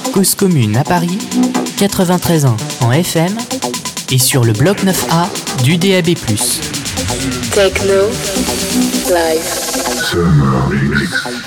Cause Commune à Paris, 93.1 en FM et sur le bloc 9A du DAB+. Techno Live.